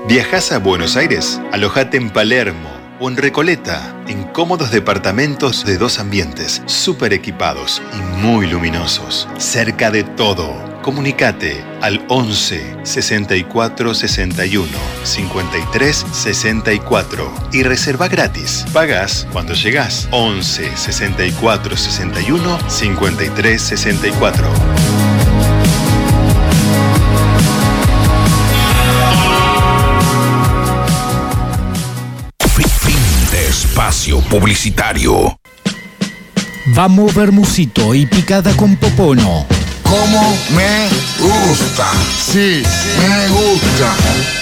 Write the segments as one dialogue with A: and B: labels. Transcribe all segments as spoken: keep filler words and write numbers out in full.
A: ¿Viajás a Buenos Aires? Alojate en Palermo o en Recoleta, en cómodos departamentos de dos ambientes, súper equipados y muy luminosos. Cerca de todo. Comunicate al once, sesenta y cuatro, sesenta y uno, cincuenta y tres, sesenta y cuatro y reserva gratis. Pagás cuando llegás. once, sesenta y cuatro, sesenta y uno, cincuenta y tres, sesenta y cuatro.
B: Espacio publicitario.
C: Vamos Bermucito y picada con popono.
D: Como me gusta. Sí, me gusta.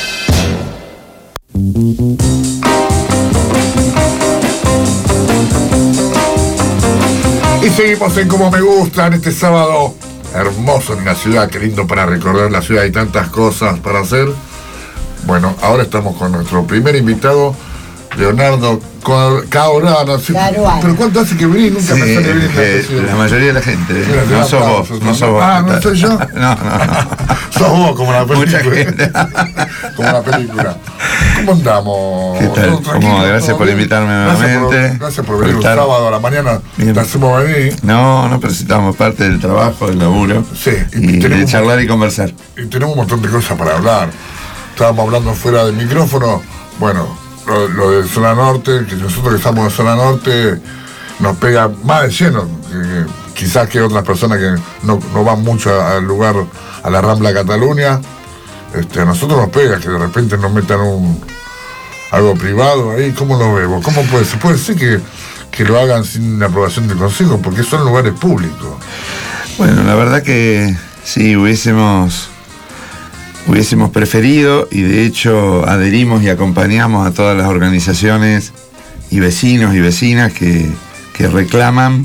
D: Y seguimos en Como me gusta en este sábado hermoso en la ciudad. Qué lindo para recorrer la ciudad. Hay tantas cosas para hacer. Bueno, ahora estamos con nuestro primer invitado, Leonardo Caorana. Sí, pero ¿cuánto hace que venís? Nunca
E: sí,
D: pensé que venís.
E: Eh, la mayoría de la gente.
D: Mira,
E: no sos vos, no, no sos vos.
D: Ah, ¿no soy yo?
E: No, no, no.
D: Sos vos, como la película.
E: Mucha gente.
D: Como la película. ¿Cómo andamos?
E: ¿Qué tal? ¿Cómo? Gracias por invitarme nuevamente.
D: Gracias por, gracias por venir
E: por
D: un
E: estar...
D: sábado a la mañana.
E: Bien.
D: Te hacemos venir.
E: No, no presentamos parte del trabajo, del laburo.
D: Sí.
E: Y, y de charlar y conversar.
D: Y tenemos un montón de cosas para hablar. Estábamos hablando fuera del micrófono. Bueno, Lo, lo de Zona Norte, que nosotros que estamos en Zona Norte nos pega más de lleno, que, quizás que otras personas que no, no van mucho al lugar, a la Rambla Cataluña, este, a nosotros nos pega que de repente nos metan un algo privado ahí. ¿Cómo lo vemos? ¿Cómo puede ser? Puede ser que, que lo hagan sin la aprobación del Consejo, porque son lugares públicos.
E: Bueno, la verdad que sí, hubiésemos... Hubiésemos preferido, y de hecho adherimos y acompañamos a todas las organizaciones y vecinos y vecinas que, que reclaman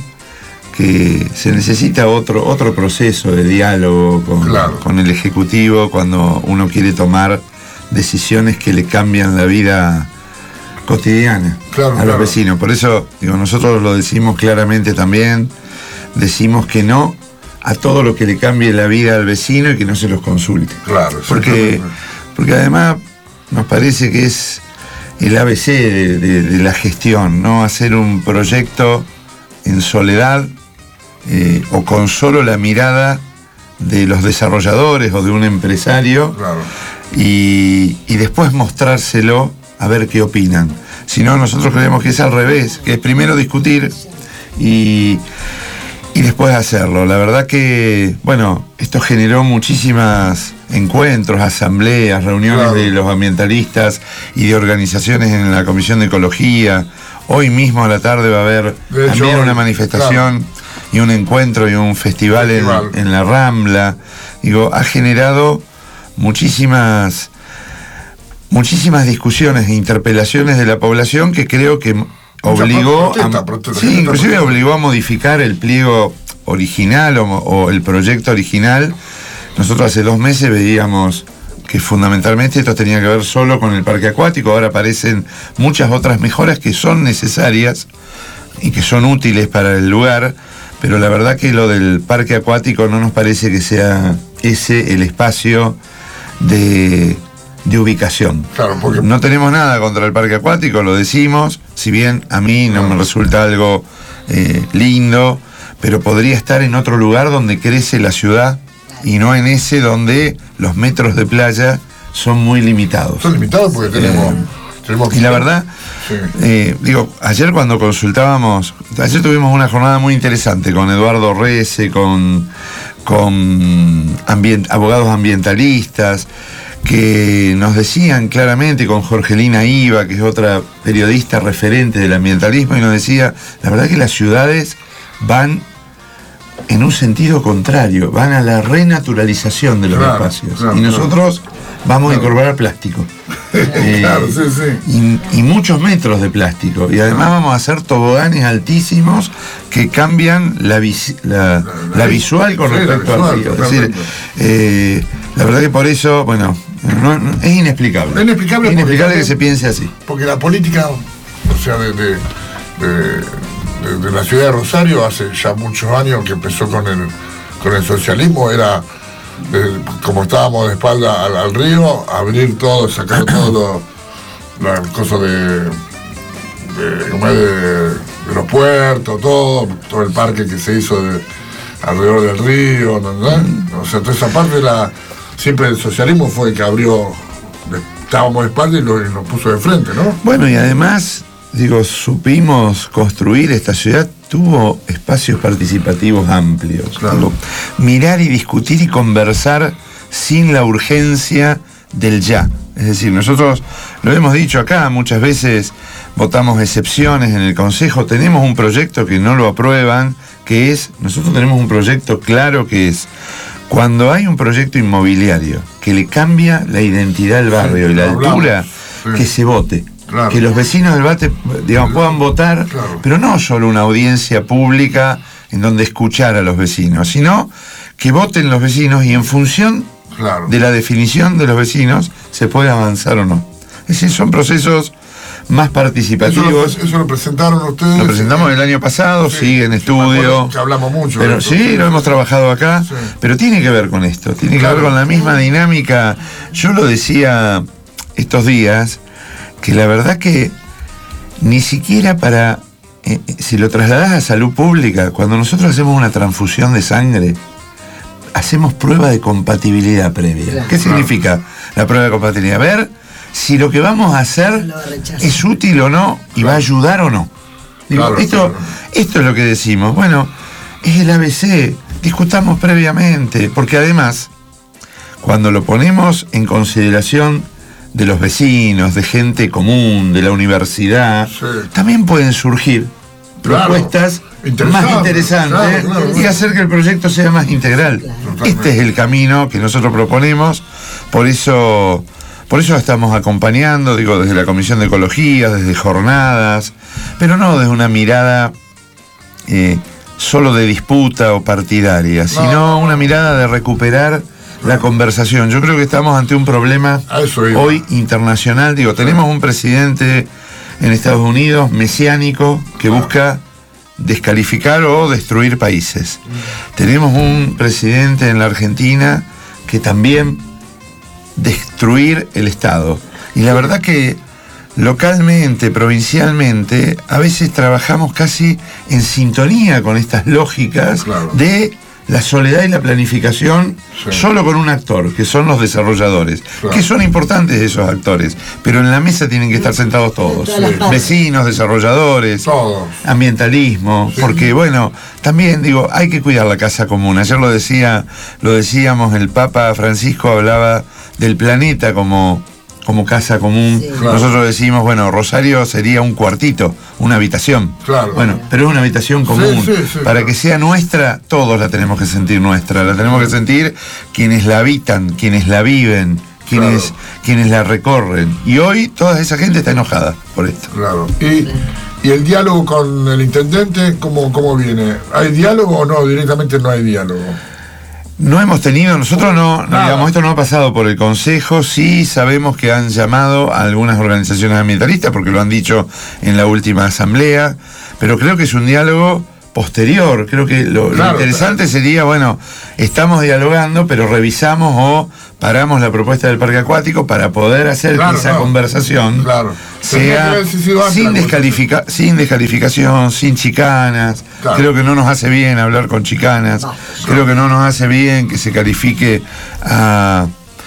E: que se necesita otro, otro proceso de diálogo con,
D: claro.
E: con el Ejecutivo cuando uno quiere tomar decisiones que le cambian la vida cotidiana
D: claro,
E: a los
D: claro.
E: vecinos. Por eso, digo, nosotros lo decimos claramente también, decimos que no a todo lo que le cambie la vida al vecino y que no se los consulte.
D: Claro,
E: porque, porque además nos parece que es el A B C de, de, de la gestión, ¿no? Hacer un proyecto en soledad eh, o con solo la mirada de los desarrolladores o de un empresario,
D: claro.
E: y, y después mostrárselo a ver qué opinan. Si no, nosotros creemos que es al revés, que es primero discutir y... y después hacerlo. La verdad que, bueno, esto generó muchísimos encuentros, asambleas, reuniones claro. de los ambientalistas y de organizaciones en la Comisión de Ecología. Hoy mismo a la tarde va a haber
D: de hecho,
E: también una manifestación claro. y un encuentro y un festival, festival. En, en la Rambla. Digo, ha generado muchísimas, muchísimas discusiones e interpelaciones de la población que creo que obligó
D: protesta,
E: a,
D: protesta,
E: sí,
D: protesta,
E: inclusive
D: protesta.
E: obligó a modificar el pliego original o, o el proyecto original. Nosotros hace dos meses veíamos que fundamentalmente esto tenía que ver solo con el parque acuático. Ahora aparecen muchas otras mejoras que son necesarias y que son útiles para el lugar, pero la verdad que lo del parque acuático no nos parece que sea ese el espacio de... de ubicación.
D: Claro, porque...
E: no tenemos nada contra el parque acuático, lo decimos, si bien a mí no, no. me resulta algo eh, lindo, pero podría estar en otro lugar donde crece la ciudad y no en ese donde los metros de playa son muy limitados.
D: Son limitados porque tenemos...
E: Eh,
D: tenemos
E: y la verdad, sí. eh, digo, ayer cuando consultábamos, ayer tuvimos una jornada muy interesante con Eduardo Rece, con, con ambient, abogados ambientalistas, que nos decían claramente, con Jorgelina Iva, que es otra periodista referente del ambientalismo, y nos decía, la verdad que las ciudades van en un sentido contrario, van a la renaturalización de los claro, espacios, claro, y nosotros claro. vamos claro. a incorporar plástico. eh,
D: claro, sí, sí.
E: Y, y muchos metros de plástico, y además claro. vamos a hacer toboganes altísimos que cambian la, vis, la, la, la, la visual con sí, respecto visual, al río. Es decir, eh, la verdad que por eso, bueno, no, no, es inexplicable.
D: Es inexplicable,
E: es inexplicable que se piense así.
D: Porque la política, o sea, de, de, de, de, de la ciudad de Rosario, hace ya muchos años que empezó con el, con el socialismo, era de, como estábamos de espalda al, al río, abrir todo, sacar todos los cosas de, de, como es de, de los puertos, todo, todo el parque que se hizo de, alrededor del río, ¿no? ¿no? O sea, toda esa parte de la, siempre el socialismo fue el que abrió, estábamos de espalda y, lo, y nos puso de frente, ¿no?
E: Bueno, y además, digo, supimos construir esta ciudad, tuvo espacios participativos amplios.
D: Claro.
E: Digo, mirar y discutir y conversar sin la urgencia del ya. Es decir, nosotros lo hemos dicho acá, muchas veces votamos excepciones en el Consejo, tenemos un proyecto que no lo aprueban, que es, nosotros tenemos un proyecto claro que es, cuando hay un proyecto inmobiliario que le cambia la identidad del barrio sí, y la altura, sí. que se vote. Claro. Que los vecinos del Bate, digamos, puedan votar, claro. pero no solo una audiencia pública en donde escuchar a los vecinos, sino que voten los vecinos y en función claro. de la definición de los vecinos se puede avanzar o no. Es decir, son procesos más participativos.
D: Eso lo, eso lo presentaron ustedes.
E: Lo presentamos sí. el año pasado, sí, sigue en estudio.
D: Que hablamos mucho.
E: Pero sí, sí, lo hemos trabajado acá, sí. pero tiene que ver con esto, tiene claro. que ver con la misma dinámica. Yo lo decía estos días, que la verdad que ni siquiera para, eh, si lo trasladás a salud pública, cuando nosotros hacemos una transfusión de sangre, hacemos prueba de compatibilidad previa. Claro. ¿Qué significa la prueba de compatibilidad? Ver si lo que vamos a hacer es útil o no y claro. va a ayudar o no. Digo, claro, esto, claro. esto es lo que decimos. Bueno, es el A B C, discutamos previamente, porque además, cuando lo ponemos en consideración de los vecinos, de gente común, de la universidad, sí. también pueden surgir claro. propuestas más interesantes claro, claro, y hacer que el proyecto sea más integral. Claro. Este es el camino que nosotros proponemos, por eso, por eso estamos acompañando, digo, desde la Comisión de Ecología, desde jornadas, pero no desde una mirada eh, solo de disputa o partidaria, no. sino una mirada de recuperar la conversación. Yo creo que estamos ante un problema hoy internacional. Digo, tenemos un presidente en Estados Unidos mesiánico que busca descalificar o destruir países. Tenemos un presidente en la Argentina que también destruir el Estado. Y la verdad que localmente, provincialmente, a veces trabajamos casi en sintonía con estas lógicas claro. de la soledad y la planificación sí. solo con un actor, que son los desarrolladores, claro. que son importantes esos actores, pero en la mesa tienen que estar sentados todos, sí. vecinos, desarrolladores, todos. Ambientalismo, sí. porque bueno, también digo, hay que cuidar la casa común. Ayer lo decía, lo decíamos, el Papa Francisco hablaba del planeta como como casa común. Sí. Claro. Nosotros decimos, bueno, Rosario sería un cuartito, una habitación. Claro. Bueno, pero es una habitación común. Sí, sí, sí, Para claro. que sea nuestra, todos la tenemos que sentir nuestra. La tenemos que sentir quienes la habitan, quienes la viven, quienes, claro. quienes la recorren. Y hoy toda esa gente está enojada por esto.
D: Claro. Y, y el diálogo con el intendente, ¿cómo, cómo viene? ¿Hay diálogo o no? Directamente no hay diálogo.
E: No hemos tenido, nosotros no, no digamos, esto no ha pasado por el Consejo, sí sabemos que han llamado a algunas organizaciones ambientalistas, porque lo han dicho en la última asamblea, pero creo que es un diálogo posterior, creo que lo, claro, lo interesante claro. sería, bueno, estamos dialogando, pero revisamos o paramos la propuesta del parque acuático para poder hacer claro, que esa claro. conversación claro. sea sin, descalifica, sin descalificación, sin chicanas. Claro. Creo que no nos hace bien hablar con chicanas, no, creo que no nos hace bien que se califique a,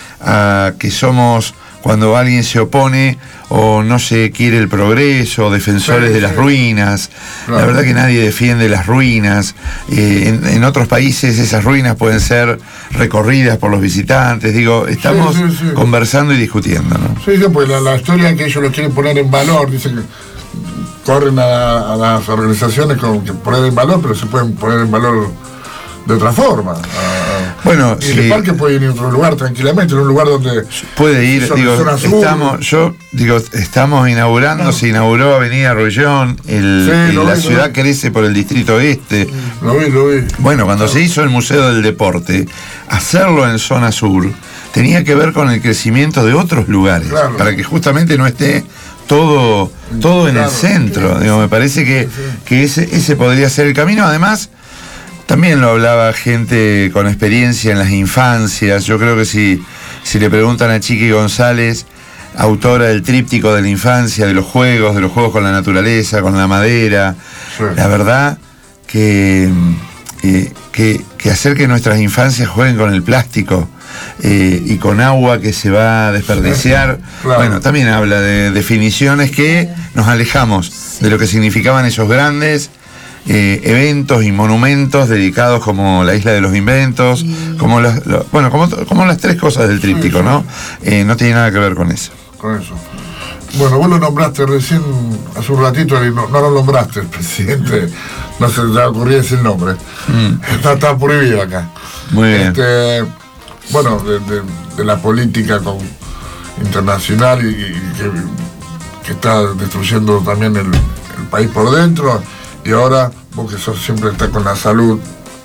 E: a que somos, cuando alguien se opone o no se quiere el progreso, defensores sí, de las sí. ruinas. Claro. La verdad que nadie defiende las ruinas. Eh, en, en otros países esas ruinas pueden ser recorridas por los visitantes. Digo, estamos sí, sí, sí. conversando y discutiendo, ¿no?
D: Sí, sí, pues la, la historia que ellos lo quieren poner en valor, dicen que corren a, a las organizaciones con que poner en valor, pero se pueden poner en valor de otra forma. Uh,
E: bueno,
D: y sí. el parque puede ir en otro lugar tranquilamente, en un lugar donde
E: puede ir, digo, estamos, yo digo, estamos inaugurando, no. se inauguró Avenida Arroyón, el, sí, el, la vi, ciudad crece por el distrito este.
D: Lo vi, lo vi.
E: Bueno, cuando claro. se hizo el Museo del Deporte, hacerlo en zona sur tenía que ver con el crecimiento de otros lugares, claro. para que justamente no esté todo, todo en claro. el centro. Digo, me parece que, sí, sí. que ese, ese podría ser el camino. Además, también lo hablaba gente con experiencia en las infancias. Yo creo que si, si le preguntan a Chiqui González, autora del tríptico de la infancia, de los juegos, de los juegos con la naturaleza, con la madera, sí. La verdad que, eh, que, que hacer que nuestras infancias jueguen con el plástico eh, y con agua que se va a desperdiciar, claro. Bueno, también habla de definiciones que nos alejamos de lo que significaban esos grandes eh, eventos y monumentos dedicados como la Isla de los Inventos, sí. como, las, lo, bueno, como, como las tres cosas del tríptico, sí, sí. ¿no? Eh, no tiene nada que ver con eso.
D: Con eso. Bueno, vos lo nombraste recién, hace un ratito, no, no lo nombraste, el presidente, no se te ocurría decir el nombre. Mm. Está, está prohibido acá.
E: Muy bien.
D: Este, bueno, de, de, de la política con, internacional y, y que, que está destruyendo también el, el país por dentro, y ahora vos que sos, siempre estás con la salud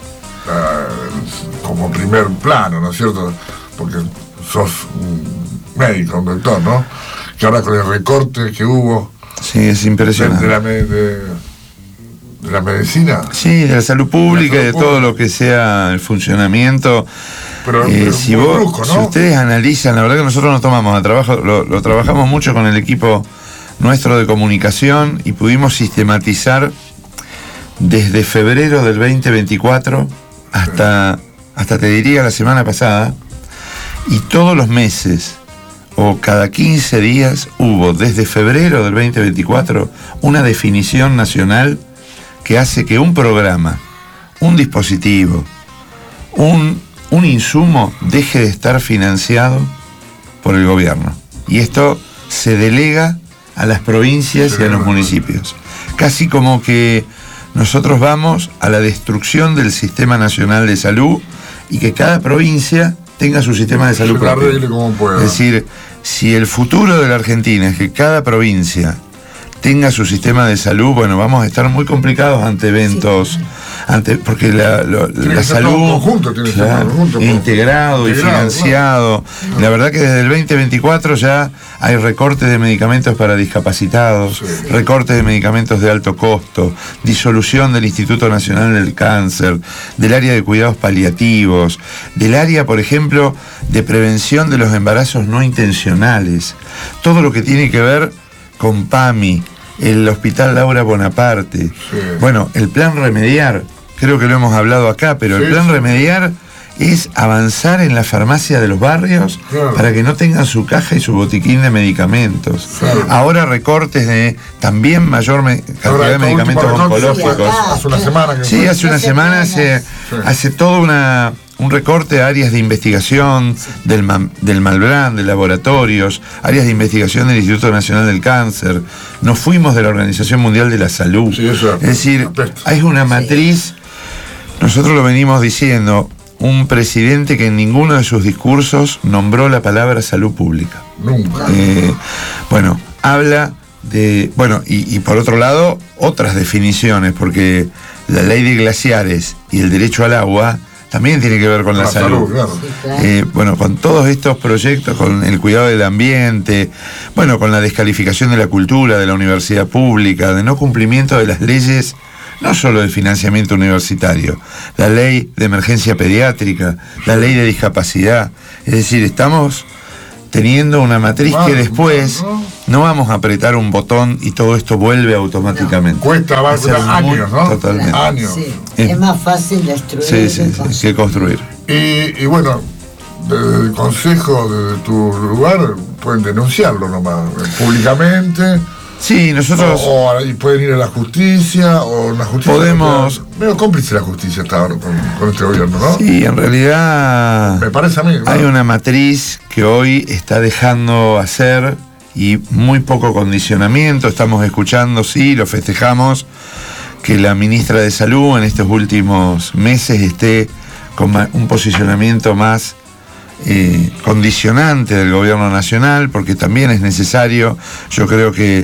D: uh, como primer plano, ¿no es cierto? Porque sos un médico, un doctor, ¿no? Que ahora con el recorte que hubo...
E: Sí, es impresionante.
D: De, de, la, de, de la medicina.
E: Sí, de la salud pública y de, de todo lo que sea el funcionamiento.
D: Pero,
E: eh,
D: pero
E: si, vos, brusco, ¿no? Si ustedes analizan, la verdad que nosotros nos tomamos a trabajo, lo, lo trabajamos mucho con el equipo nuestro de comunicación y pudimos sistematizar desde febrero del veinte veinticuatro hasta, sí. hasta te diría la semana pasada, y todos los meses o cada quince días hubo desde febrero del veinte veinticuatro una definición nacional que hace que un programa, un dispositivo, un, un insumo deje de estar financiado por el gobierno. Y esto se delega a las provincias y a los municipios. Casi como que nosotros vamos a la destrucción del Sistema Nacional de Salud y que cada provincia tenga su sistema de salud propio.
D: Como pueda.
E: Es decir, si el futuro de la Argentina es que cada provincia tenga su sistema de salud, bueno, vamos a estar muy complicados ante eventos, sí. ante, porque la, lo, la salud
D: conjunto, tiene
E: claro, conjunto, integrado, integrado y financiado. No. La verdad que desde el veinte veinticuatro ya hay recortes de medicamentos para discapacitados, sí. recortes de medicamentos de alto costo, disolución del Instituto Nacional del Cáncer, del área de cuidados paliativos, del área, por ejemplo, de prevención de los embarazos no intencionales, todo lo que tiene que ver con PAMI, el Hospital Laura Bonaparte. Sí. Bueno, el plan Remediar, creo que lo hemos hablado acá, pero sí, el plan sí. Remediar es avanzar en la farmacia de los barrios, claro. para que no tengan su caja y su botiquín de medicamentos. Claro. Ahora recortes de también mayor me- cantidad Ahora, de medicamentos oncológicos.
D: Sí, acá, hace una semana. Que
E: sí, hace una semana hace, sí. hace todo una... un recorte de áreas de investigación del, del Malbrán, de laboratorios, áreas de investigación del Instituto Nacional del Cáncer. Nos fuimos de la Organización Mundial de la Salud.
D: Sí, eso
E: es decir, hay una matriz, nosotros lo venimos diciendo, un presidente que en ninguno de sus discursos nombró la palabra salud pública.
D: Nunca.
E: Eh, bueno, habla de... Bueno, y, y por otro lado, otras definiciones, porque la ley de glaciares y el derecho al agua también tiene que ver con la, la salud. salud claro.
D: Sí,
E: claro. Eh, bueno, con todos estos proyectos, con el cuidado del ambiente, bueno, con la descalificación de la cultura, de la universidad pública, de no cumplimiento de las leyes, no solo de financiamiento universitario, la ley de emergencia pediátrica, la ley de discapacidad. Es decir, estamos teniendo una matriz bueno, que después no, no. no vamos a apretar un botón y todo esto vuelve automáticamente.
D: No. Cuesta va a ser años, ¿no?
E: Totalmente.
D: Años.
F: Sí. Es más fácil destruir
E: sí, sí, que, sí, que construir.
D: Y, y bueno, desde el consejo, desde tu lugar, pueden denunciarlo nomás, públicamente.
E: Sí, nosotros...
D: O, o y pueden ir a la justicia, o la justicia...
E: Podemos...
D: Medio cómplice la justicia hasta ahora con, con este gobierno, ¿no?
E: Sí, en realidad...
D: Me parece a mí, ¿no?
E: Hay una matriz que hoy está dejando hacer y muy poco condicionamiento. Estamos escuchando, sí, lo festejamos, que la ministra de Salud en estos últimos meses esté con un posicionamiento más eh, condicionante del gobierno nacional, porque también es necesario. Yo creo que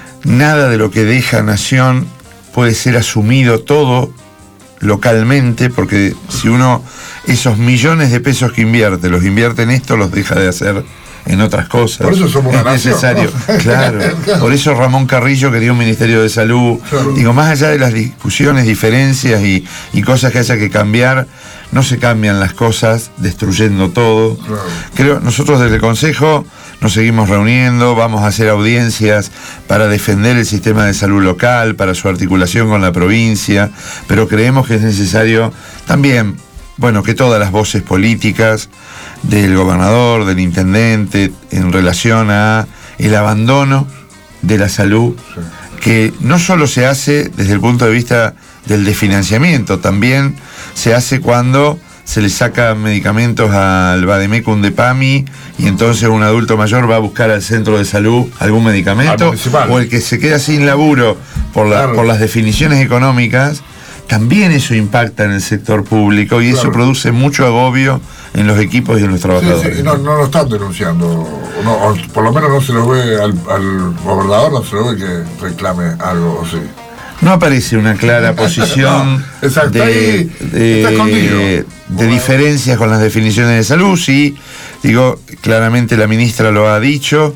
E: nada de lo que deja Nación puede ser asumido todo localmente, porque si uno esos millones de pesos que invierte, los invierte en esto, los deja de hacer en otras cosas.
D: Por eso somos una
E: es
D: nación,
E: necesario,
D: ¿no?
E: claro. Por eso Ramón Carrillo quería un Ministerio de Salud.
D: Claro.
E: Digo, más allá de las discusiones, diferencias y, y cosas que haya que cambiar, no se cambian las cosas destruyendo todo.
D: Claro.
E: Creo, nosotros desde el Consejo nos seguimos reuniendo, vamos a hacer audiencias para defender el sistema de salud local, para su articulación con la provincia, pero creemos que es necesario también, bueno, que todas las voces políticas del gobernador, del intendente, en relación a el abandono de la salud,
D: Sí.
E: que no solo se hace desde el punto de vista del desfinanciamiento, también se hace cuando se le saca medicamentos al Bademecum de PAMI y entonces un adulto mayor va a buscar al centro de salud algún medicamento,
D: Al municipal.
E: o el que se queda sin laburo por, la,
D: Claro.
E: por las definiciones económicas, también eso impacta en el sector público y eso
D: Claro.
E: produce mucho agobio en los equipos y en los
D: Sí,
E: trabajadores.
D: sí, y no, no lo están denunciando, o no, o por lo menos no se lo ve al, al gobernador, no se lo ve que reclame algo, o sí.
E: No aparece una clara posición
D: No, exacto,
E: de,
D: ahí
E: de-
D: está escondido.
E: de
D: Bueno.
E: diferencias con las definiciones de salud. Sí, digo, claramente la ministra lo ha dicho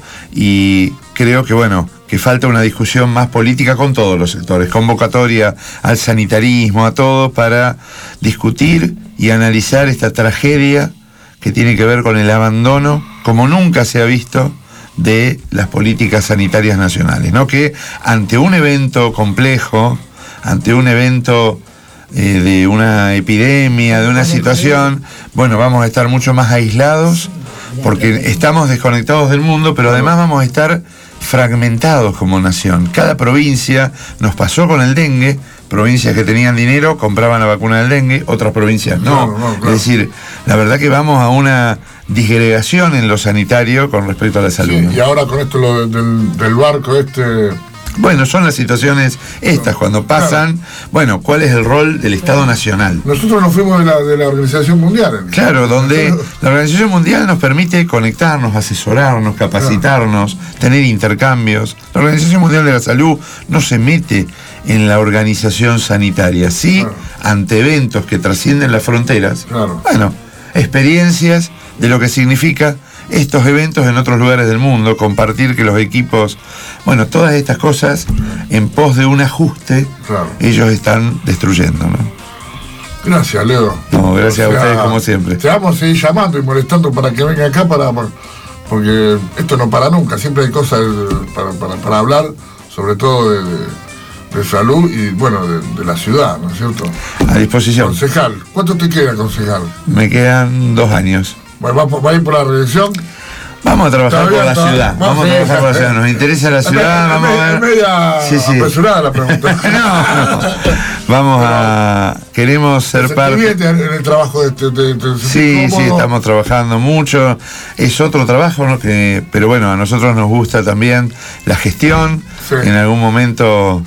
E: y creo que, bueno, que falta una discusión más política con todos los sectores, convocatoria al sanitarismo, a todos, para discutir y analizar esta tragedia que tiene que ver con el abandono, como nunca se ha visto, de las políticas sanitarias nacionales, ¿no? Que ante un evento complejo, ante un evento eh, de una epidemia, de una situación, bueno, vamos a estar mucho más aislados porque estamos desconectados del mundo, pero además vamos a estar fragmentados como nación. Cada provincia, nos pasó con el dengue, provincias que tenían dinero compraban la vacuna del dengue, otras provincias no.
D: Claro, no, claro.
E: Es decir, la verdad que vamos a una disgregación en lo sanitario con respecto a la salud.
D: Sí,
E: ¿no?
D: y ahora con esto lo de- del, del barco este,
E: Bueno, son las situaciones estas, cuando pasan, bueno, ¿cuál es el rol del Estado Nacional?
D: nosotros nos fuimos de la, de la Organización Mundial.
E: Claro, donde la Organización Mundial nos permite conectarnos, asesorarnos, capacitarnos, tener intercambios. La Organización Mundial de la Salud no se mete en la organización sanitaria, sí,
D: Claro.
E: ante eventos que trascienden las fronteras.
D: Claro.
E: Bueno, experiencias de lo que significa estos eventos en otros lugares del mundo, compartir que los equipos, bueno, todas estas cosas en pos de un ajuste,
D: Claro.
E: ellos están destruyendo, ¿no?
D: Gracias, Leo.
E: No, gracias a ustedes, como siempre.
D: Te vamos a seguir llamando y molestando para que venga acá, para porque esto no para nunca, siempre hay cosas para, para, para hablar, sobre todo de, de, de salud y, bueno, de, de la ciudad, ¿no es cierto?
E: A disposición.
D: Concejal, ¿cuánto te queda, concejal?
E: Me quedan dos años.
D: Bueno, ¿va, por- va a ir por la reelección?
E: Vamos a trabajar
D: Todavía
E: por la
D: está-
E: ciudad.
D: vamos
E: Vamos a
D: a
E: trabajar por la
D: ver.
E: ciudad. Nos interesa la ciudad.
D: Es
E: Vamos
D: media-
E: a
D: es
E: ver.
D: media
E: Sí, sí.
D: apresurada la pregunta.
E: No, no. Vamos a. Queremos ser
D: ¿Se
E: parte.
D: divierte en el trabajo de este? de- de-
E: Sí, sí,
D: cómodo?
E: estamos trabajando mucho. Es otro trabajo, ¿no? Que, pero bueno, a nosotros nos gusta también la gestión.
D: Sí.
E: En algún momento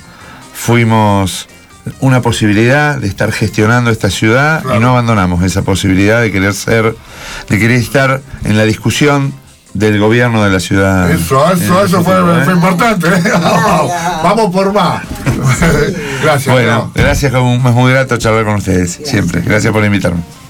E: fuimos una posibilidad de estar gestionando esta ciudad
D: Claro.
E: y no abandonamos esa posibilidad de querer ser, de querer estar en la discusión del gobierno de la ciudad.
D: Eso,
E: en
D: eso,
E: el
D: eso fue,
E: futuro, ¿eh?
D: fue importante. ¿eh? Vamos, vamos por más. Gracias.
E: Bueno,
D: Leo.
E: gracias, es muy grato charlar con ustedes, siempre. Gracias por invitarme.